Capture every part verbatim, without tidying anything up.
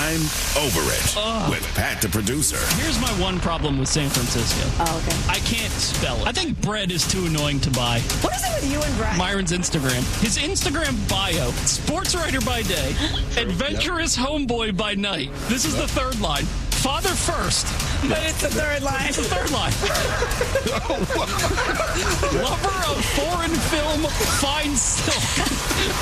I'm over it Ugh. with Pat the producer. Here's my one problem with San Francisco. Oh, okay. I can't spell it. I think bread is too annoying to buy. What is it with you and Brett? Myron's Instagram. His Instagram bio, sports writer by day, adventurous yep. homeboy by night. This is yep. the third line. Father first. But it's the third line. It's the third line. Lover of foreign film, fine silk.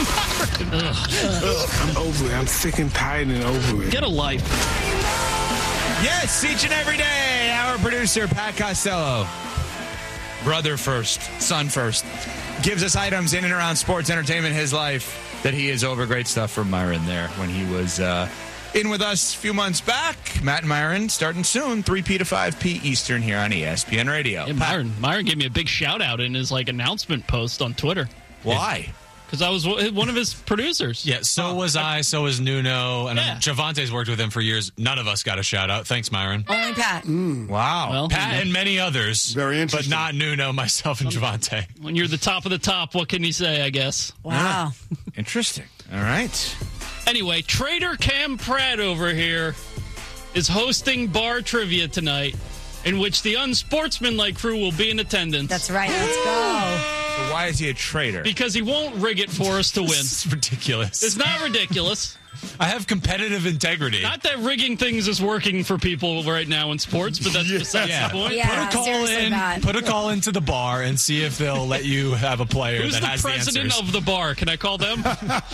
I'm over it. I'm sick and tired and over it. Get a life. Yes, each and every day, our producer, Pat Costello, brother first, son first, gives us items in and around sports, entertainment, his life, that he is over. Great stuff from Myron there when he was uh, in with us a few months back. Matt and Myron starting soon, three p to five p Eastern here on E S P N Radio. Yeah, Myron, Myron gave me a big shout-out in his like announcement post on Twitter. Why? Because I was one of his producers. Yeah, so oh, was I, so was Nuno, and yeah. Javante's worked with him for years. None of us got a shout-out. Thanks, Myron. Only Pat. Mm. Wow. Well, Pat yeah. and many others. Very interesting. But not Nuno, myself, and Javante. When you're the top of the top, what can you say, I guess? Wow. Yeah. Interesting. All right. Anyway, Trader Cam Pratt over here is hosting bar trivia tonight, in which the unsportsmanlike crew will be in attendance. That's right. Let's go. So why is he a traitor? Because he won't rig it for us to win. It's ridiculous. It's not ridiculous. I have competitive integrity. Not that rigging things is working for people right now in sports, but that's yeah. besides yeah. the point. Yeah, put a call in. Bad. Put a call into the bar and see if they'll let you have a player Who's that the has the president answers. of the bar? Can I call them?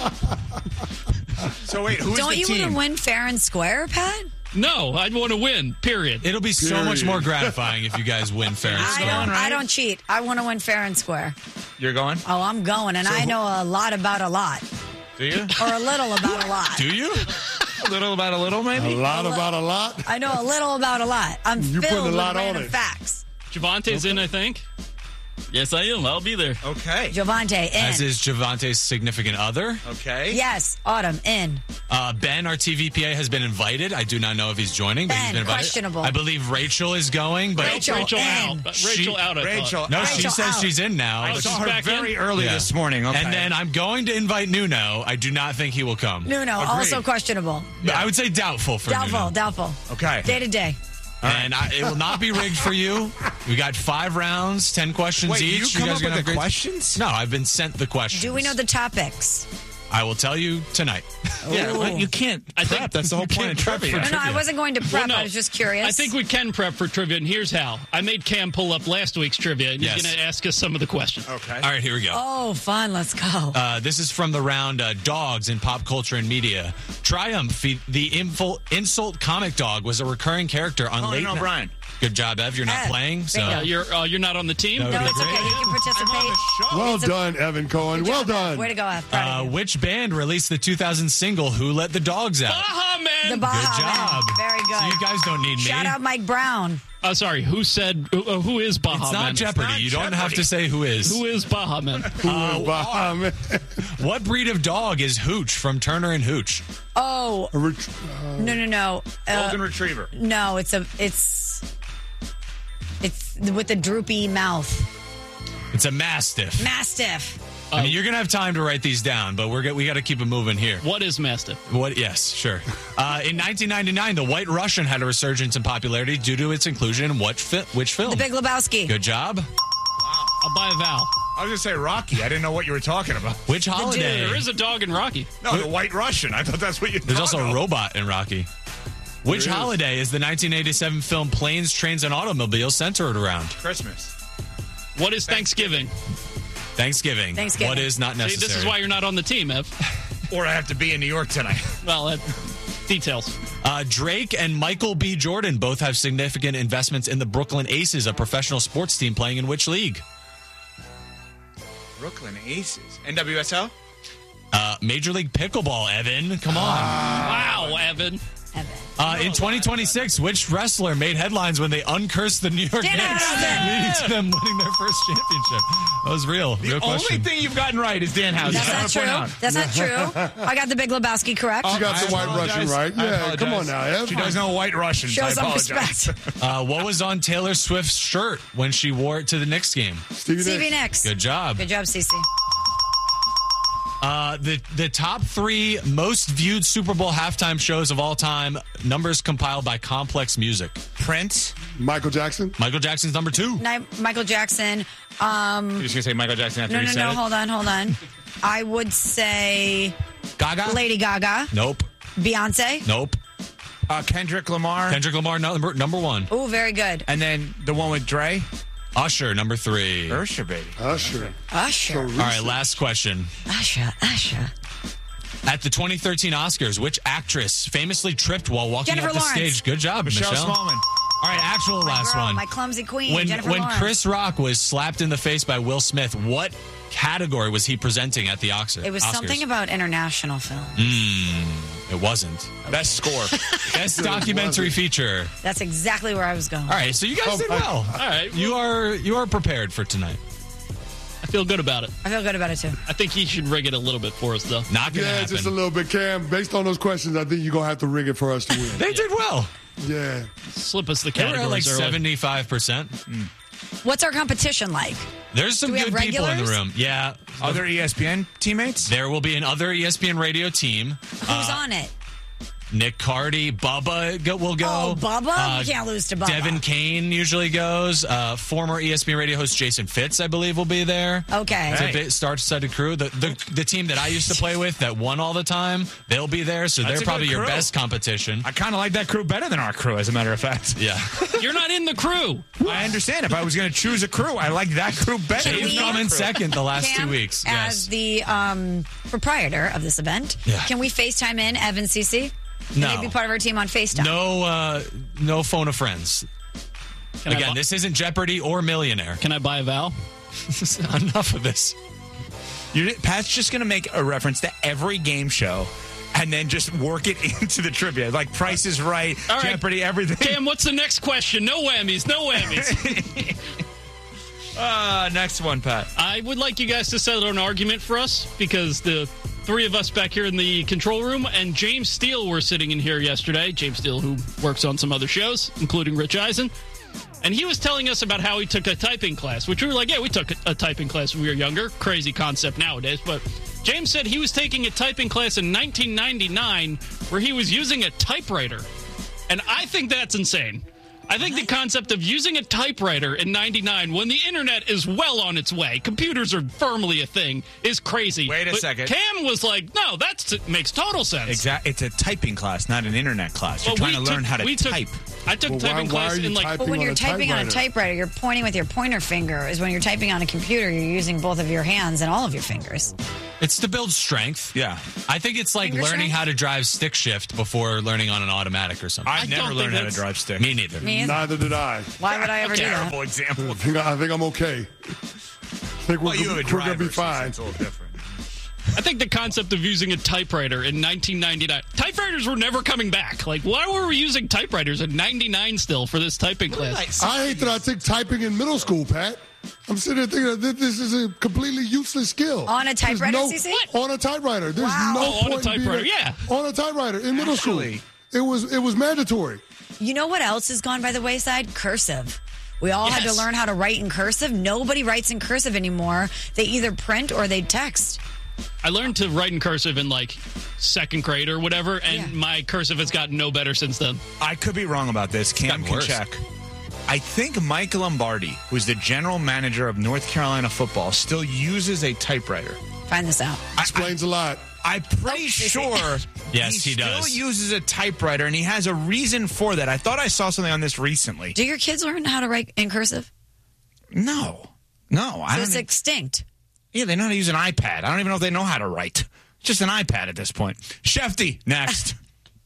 So wait, who's Don't the you team? want to win fair and square, Pat? No, I'd want to win, period. It'll be Period. so much more gratifying if you guys win fair and I square. don't, right? I don't cheat. I want to win fair and square. You're going? Oh, I'm going, and So I who- know a lot about a lot. Do you? Or a little about a lot. Do you? A little about a little, maybe? A lot A li- about a lot. I know a little about a lot. I'm You filled putting a with lot on random it. facts. Javante's in, I think. Yes, I am. I'll be there. Okay. Javante, in. As is Javante's significant other. Okay. Yes, Autumn, in. Uh, Ben, our T V P A, has been invited. I do not know if he's joining, but Ben, he's been invited. questionable. I believe Rachel is going, but Rachel, Rachel in. out. Rachel She- out, I Rachel, thought. no, out. she Rachel says out. she's in now. I Oh, but saw she's her back very in? early Yeah. this morning. Okay. And then I'm going to invite Nuno. I do not think he will come. Nuno, Agreed. also questionable. I would say doubtful for Doubtful, Nuno. doubtful. Okay. Day to day. And I, it will not be rigged for you. We got five rounds, ten questions Wait, each. you come guys up gonna with have the great- questions? No, I've been sent the questions. Do we know the topics? I will tell you tonight. Yeah, Ooh. well, you can't I prep. think That's the whole you point of can't prep trivia. for No, no, I wasn't going to prep. Well, no. I was just curious. I think we can prep for trivia, and here's how. I made Cam pull up last week's trivia, and Yes. he's going to ask us some of the questions. Okay. All right, here we go. Oh, fun. Let's go. Uh, this is from the round uh, Dogs in Pop Culture and Media. Triumph, the, the info, insult comic dog, was a recurring character on Conan Late Night. O'Brien. Good job, Ev. You're not Ev, playing, so bingo. Uh, you're uh, you're not on the team? No, no, okay, it's great. okay. You can participate. Well It's a- done, Evan Cohen. Well done. Way to go, F. Proud Uh, of you. which band released the two thousand single "Who Let the Dogs Out"? Baha Man! The Baja Good job. Man. Very good. So you guys don't need me. Shout out Mike Brown. Oh, sorry. Who said, who, uh, who is Baha It's not Man? Jeopardy. not you don't have Jeopardy. to say who is. Who is Baha Man? Uh, Bahama. What breed of dog is Hooch from Turner and Hooch? Oh, A ret- no, no, no. Uh, Golden Retriever. no, it's a, it's, it's with the droopy mouth. It's a Mastiff. Mastiff. I mean, you're gonna have time to write these down, but we're go- we got to keep it moving here. What is Mastiff? What? Yes, sure. Uh, in nineteen ninety-nine, The White Russian had a resurgence in popularity due to its inclusion in what fi- which film? The Big Lebowski. Good job. I'll buy a vowel. I was going to say Rocky. I didn't know what you were talking about. Which holiday? There is a dog in Rocky. No, the White Russian. I thought that's what you There's thought also of. a robot in Rocky. Which is. holiday is the nineteen eighty-seven film Planes, Trains, and Automobiles centered around? Christmas. What is Thanksgiving? Thanksgiving. Thanksgiving. What is not See, necessary? this is why you're not on the team, Ev. Or I have to be in New York tonight. Well, that, details. Uh, Drake and Michael B. Jordan both have significant investments in the Brooklyn Aces, a professional sports team playing in which league? Brooklyn Aces. N W S L? Uh, Major League Pickleball, Evan. Come on. Wow, Evan. Evan. Uh, in twenty twenty-six, which wrestler made headlines when they uncursed the New York Dan Knicks, Housen. leading to them winning their first championship? That was real. The real only question. thing you've gotten right is Dan Housen. That's I not wanna point out. true. That's not true. I got the Big Lebowski correct. She got I the White apologize. Russian right. I Yeah, apologize. come on now, Ev. She does know White Russians. Show I some apologize. respect. Uh, what was on Taylor Swift's shirt when she wore it to the Knicks game? Stevie Stevie Nicks. Nicks. Good job. Good job, Cece. Uh, the the top three most viewed Super Bowl halftime shows of all time. Numbers compiled by Complex Music. Prince. Michael Jackson. Michael Jackson's number two. Ni- Michael Jackson. Um, You're just gonna say Michael Jackson after no, you no, said no. it? Hold on, hold on. I would say Gaga. Lady Gaga. Nope. Beyonce. Nope. Uh, Kendrick Lamar. Kendrick Lamar number number one. Oh, very good. And then the one with Dre. Usher number three. Usher, baby. Usher. Usher. All right, last question. Usher. Usher. At the twenty thirteen Oscars, which actress famously tripped while walking Jennifer up the Lawrence. stage? Good job, Michelle, Michelle. Smallman. All right, actual My last girl, one. my clumsy queen, when Jennifer when Lawrence. Chris Rock was slapped in the face by Will Smith, what category was he presenting at the Oscars? It was Oscars? something about international film. It wasn't. Best score. Best documentary feature. That's exactly where I was going. All right, so you guys Oh, did my- well. All right, you are you are prepared for tonight. I feel good about it. I feel good about it, too. I think he should rig it a little bit for us, though. Not gonna Yeah, happen. just a little bit, Cam. Based on those questions, I think you're going to have to rig it for us to win. They did well. Yeah. Slip us the They were at categories like early. seventy-five percent. What's our competition like? There's some Do we good have people in the regulars? room. Yeah. Other E S P N teammates? There will be another E S P N radio team. Who's on it? Nick Cardy, Bubba go, will go. Oh, Bubba? Uh, You can't lose to Bubba. Devin Kane usually goes. Uh, former E S P N radio host Jason Fitz, I believe, will be there. Okay. It's Hey. a bit star-studded crew. The, the the team that I used to play with that won all the time, they'll be there. So That's they're a probably good your crew. best competition. I kind of like that crew better than our crew, as a matter of fact. Yeah. You're not in the crew. I understand. If I was going to choose a crew, I like that crew better. They've than come our in crew. second the last Cam, two weeks. As Yes. the um, proprietor of this event, Yeah. can we FaceTime in Evan C C? Can No. they be part of our team on FaceTime? No, uh, no phone of friends. Can I Again, bu- this isn't Jeopardy or Millionaire. Can I buy a vowel? Enough of this. You're, Pat's just going to make a reference to every game show and then just work it into the trivia. Like Price is Right, All right. Jeopardy, everything. Cam, what's the next question? No whammies. No whammies. Uh, next one, Pat. I would like you guys to settle an argument for us because the three of us back here in the control room and James Steele were sitting in here yesterday. James Steele, who works on some other shows, including Rich Eisen. And he was telling us about how he took a typing class, which we were like, yeah, we took a, a typing class when we were younger. Crazy concept nowadays. But James said he was taking a typing class in nineteen ninety-nine where he was using a typewriter. And I think that's insane. I think the concept of using a typewriter in ninety-nine when the internet is well on its way, computers are firmly a thing, is crazy. Wait a But second. Cam was like, no, that makes total sense. Exactly. It's a typing class, not an internet class. You're Well, trying to we learn took- how to we took- type. I took Well, typing why- why class are you in like typing But when on you're a typing on a typewriter? typewriter, you're pointing with your pointer finger. Is when you're typing on a computer, you're using both of your hands and all of your fingers. It's to build strength. Yeah. I think it's like Finger learning strength? how to drive stick shift before learning on an automatic or something. I've I never don't learned think how to that's- drive stick. Me neither. Me, Neither did I. why would I ever do that? Terrible example. I think, I think I'm okay. I think we're, Well, you have a we're going to driver, be fine. so it's a little different. I think the concept of using a typewriter in nineteen ninety-nine, typewriters were never coming back. Like, why were we using typewriters in ninety-nine still for this typing class? I hate that I took typing in middle school, Pat. I'm sitting there thinking that this is a completely useless skill. On a There's typewriter, no, C C? On a typewriter. There's Wow. no Oh, on a point in being typewriter, yeah. On a typewriter in middle Actually- school. It was it was mandatory. You know what else has gone by the wayside? Cursive. We all had to Yes. learn how to write in cursive. Nobody writes in cursive anymore. They either print or they text. I learned to write in cursive in like second grade or whatever, and Yeah. my cursive has gotten no better since then. I could be wrong about this. Cam gotten can worse. check. I think Mike Lombardi, who's the general manager of North Carolina football, still uses a typewriter. Find this out. Explains a lot. I'm pretty Oh, is he? sure Yes, he, he still does. uses a typewriter, and he has a reason for that. I thought I saw something on this recently. Do your kids learn how to write in cursive? No. No. I So don't it's e- extinct. Yeah, they know how to use an iPad. I don't even know if they know how to write. It's just an iPad at this point. Shefty, next.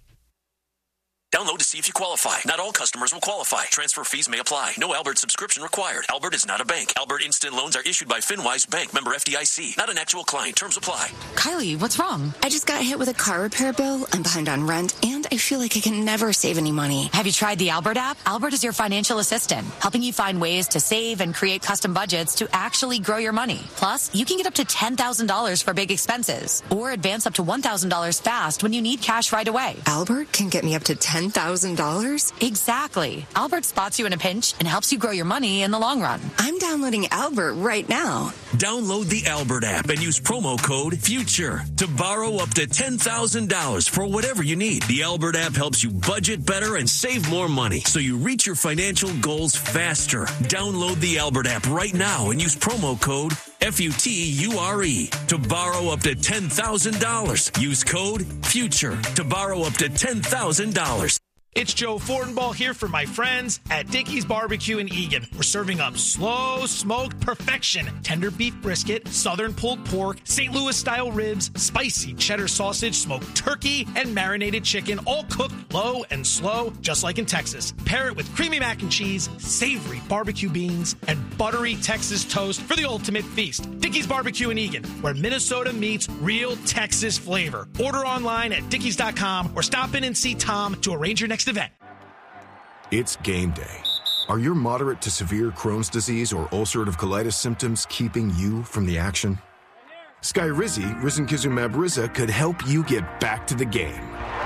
Download to see if you qualify. Not all customers will qualify. Transfer fees may apply. No Albert subscription required. Albert is not a bank. Albert Instant Loans are issued by FinWise Bank, member F D I C. Not an actual client. Terms apply. Kylie, what's wrong? I just got hit with a car repair bill. I'm behind on rent, and I feel like I can never save any money. Have you tried the Albert app? Albert is your financial assistant, helping you find ways to save and create custom budgets to actually grow your money. Plus, you can get up to ten thousand dollars for big expenses or advance up to one thousand dollars fast when you need cash right away. Albert can get me up to ten ten thousand dollars? Exactly. Albert spots you in a pinch and helps you grow your money in the long run. I'm downloading Albert right now. Download the Albert app and use promo code FUTURE to borrow up to ten thousand dollars for whatever you need. The Albert app helps you budget better and save more money so you reach your financial goals faster. Download the Albert app right now and use promo code F U T U R E to borrow up to ten thousand dollars. Use code FUTURE to borrow up to ten thousand dollars. It's Joe Fortenbaugh here for my friends at Dickey's Barbecue in Eagan. We're serving up slow smoked perfection, tender beef brisket, southern pulled pork, Saint Louis style ribs, spicy cheddar sausage, smoked turkey, and marinated chicken, all cooked low and slow, just like in Texas. Pair it with creamy mac and cheese, savory barbecue beans, and buttery Texas toast for the ultimate feast. Dickey's Barbecue in Eagan, where Minnesota meets real Texas flavor. Order online at dickeys dot com or stop in and see Tom to arrange your next event. It's game day. Are your moderate to severe Crohn's disease or ulcerative colitis symptoms keeping you from the action? Skyrizi, risankizumab Riza, could help you get back to the game.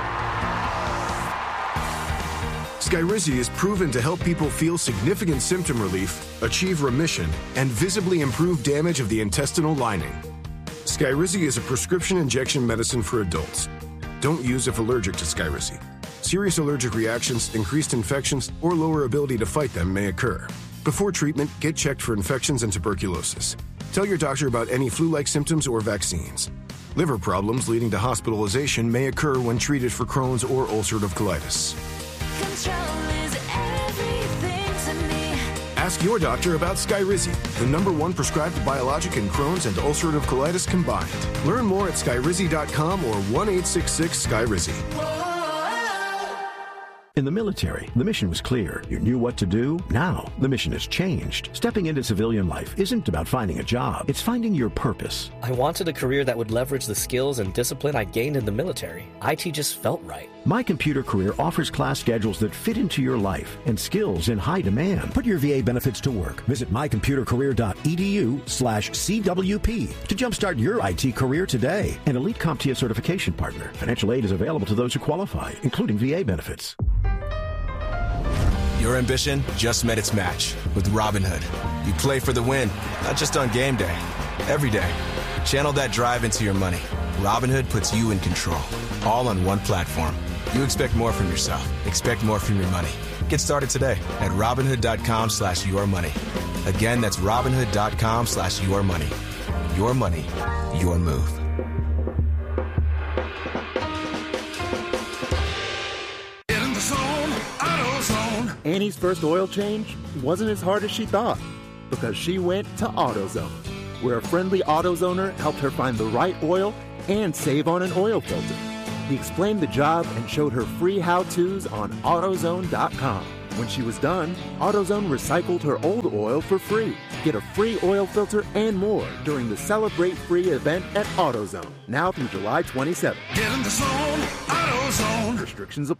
Skyrizi is proven to help people feel significant symptom relief, achieve remission, and visibly improve damage of the intestinal lining. Skyrizi is a prescription injection medicine for adults. Don't use if allergic to Skyrizi. Serious allergic reactions, increased infections, or lower ability to fight them may occur. Before treatment, get checked for infections and tuberculosis. Tell your doctor about any flu-like symptoms or vaccines. Liver problems leading to hospitalization may occur when treated for Crohn's or ulcerative colitis. Ask your doctor about Skyrizi, the number one prescribed biologic in Crohn's and ulcerative colitis combined. Learn more at skyrizi dot com or one eight six six Skyrizi. In the military, the mission was clear. You knew what to do. Now, the mission has changed. Stepping into civilian life isn't about finding a job. It's finding your purpose. I wanted a career that would leverage the skills and discipline I gained in the military. I T just felt right. My Computer Career offers class schedules that fit into your life and skills in high demand. Put your V A benefits to work. Visit my computer career dot e d u slash C W P to jumpstart your I T career today. An Elite CompTIA certification partner. Financial aid is available to those who qualify, including V A benefits. Your ambition just met its match with Robinhood. You play for the win, not just on game day, every day. Channel that drive into your money. Robinhood puts you in control, all on one platform. You expect more from yourself. Expect more from your money. Get started today at Robinhood dot com slash your money. Again, that's Robinhood dot com slash your money. Your money, your move. Annie's first oil change wasn't as hard as she thought because she went to AutoZone, where a friendly AutoZoner helped her find the right oil and save on an oil filter. He explained the job and showed her free how-tos on AutoZone dot com. When she was done, AutoZone recycled her old oil for free. Get a free oil filter and more during the Celebrate Free event at AutoZone, now through July twenty-seventh. Get in the zone, AutoZone. Restrictions apply.